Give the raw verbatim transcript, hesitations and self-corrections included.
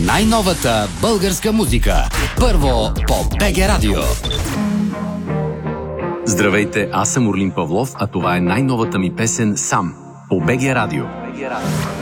Най-новата българска музика. Първо по БГ Радио. Здравейте, аз съм Орлин Павлов, а това е най-новата ми песен «Сам» по БГ Радио.